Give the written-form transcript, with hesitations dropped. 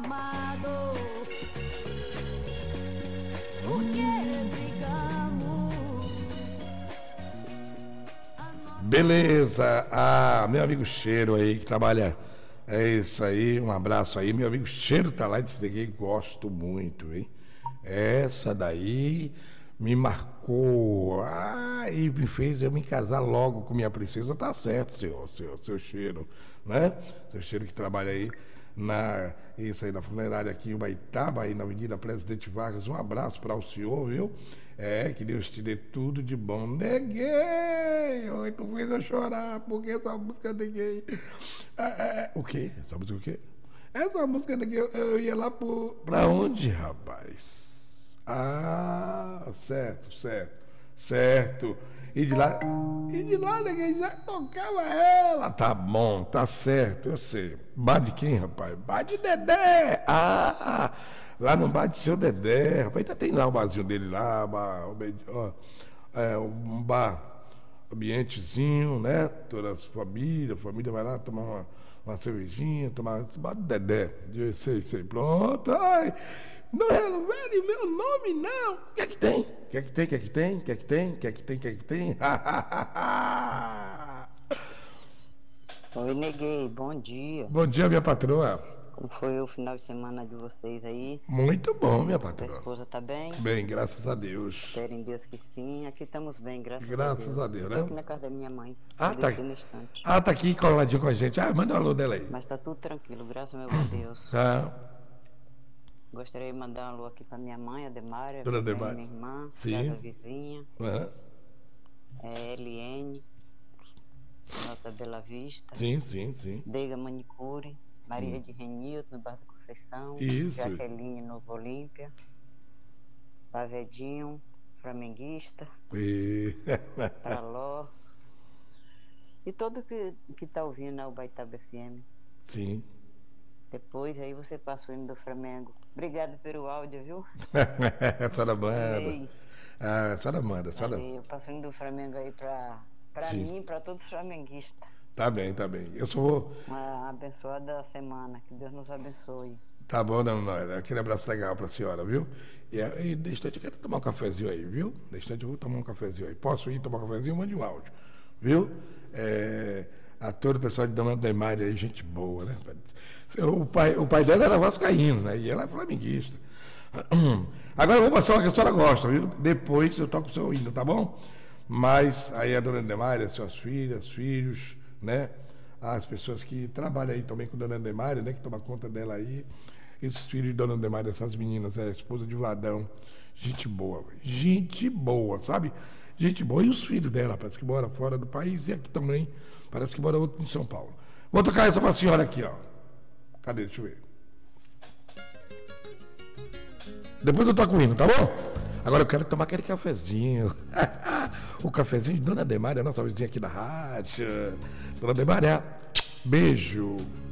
amado. Por que brigamos? Beleza. Ah, meu amigo Cheiro aí que trabalha. É isso aí, um abraço aí. Meu amigo Cheiro tá lá e disse que gosto muito, hein? Essa daí me marcou. Ah, e me fez eu me casar logo com minha princesa. Tá certo, seu Cheiro, né? Seu Cheiro que trabalha aí isso aí na funerária aqui em Ubaitaba, aí na Avenida Presidente Vargas. Um abraço para o senhor, viu? É, que Deus te dê tudo de bom. Neguei! Oi, tu fez eu chorar, porque essa música neguei. O quê? Essa música o quê? Essa música daqui eu ia lá pra onde, rapaz? Ah, certo. E de lá, ninguém já tocava ela. Tá bom, tá certo, eu sei. Bar de quem, rapaz? Bar de Dedé. Ah, lá no bar de seu Dedé, rapaz. Ainda tem lá o barzinho dele lá, um bar ambientezinho, né? Toda a família vai lá tomar uma cervejinha, tomar esse bar do Dedé. Eu sei, pronto. Ai, não revele meu nome, não. O que é que tem? O que é que tem? O que é que tem? O que é que tem? O que é que tem? O que é que tem? Oi, neguei, bom dia. Bom dia, minha patroa. Como foi o final de semana de vocês aí? Muito bom, minha A patroa. esposa tá bem? Bem, graças a Deus. Espero em Deus que sim. Aqui estamos bem, graças a Deus, Estou né? aqui na casa da minha mãe. Ah, tá. No instante. Ah, tá aqui coladinho com a gente. Ah, manda um alô dela aí. Mas tá tudo tranquilo, graças a meu bom Deus. Tá. Gostaria de mandar um alô aqui para minha mãe, a Demária, Dona Demária. minha irmã, Sim. casa vizinha, Uhum. Eliene, Nota Bela Vista, Sim. Deiga Manicure, Maria de Renilton, no Bar da Conceição, Isso. Jaqueline, Novo Olímpia, Pavedinho, Flamenguista, Traló, e todo que tá ouvindo o Ubaitaba FM. Sim. Depois aí você passa o hino do Flamengo. Obrigado pelo áudio, viu? A senhora manda. Amei. Ah, a senhora manda. Eu passo o hino do Flamengo aí pra mim e pra todos os flamenguistas. Tá bem. Eu só vou. Uma abençoada semana. Que Deus nos abençoe. Tá bom, não. Aquele abraço legal pra senhora, viu? E de instante eu quero tomar um cafezinho aí, viu? De instante eu vou tomar um cafezinho aí. Posso ir tomar um cafezinho? Mande um áudio, viu? A todo o pessoal de Dona Demária aí, gente boa, né? O pai dela era vascaíno, né? E ela é flamenguista. Agora eu vou passar uma que a senhora gosta, viu? Depois eu toco o seu hino, tá bom? Mas aí a Dona Demária, suas filhas, filhos, né? As pessoas que trabalham aí também com a Dona Demária, né? Que toma conta dela aí. Esses filhos de Dona Demária, essas meninas, a esposa de Vadão. Gente boa, sabe? Gente boa. E os filhos dela, parece que moram fora do país. E aqui também, parece que mora outro em São Paulo. Vou tocar essa pra senhora aqui, ó. Cadê? Deixa eu ver. Depois eu toco o hino, tá bom? Agora eu quero tomar aquele cafezinho. O cafezinho de Dona Demária, nossa vizinha aqui da rádio. Dona Demária, beijo.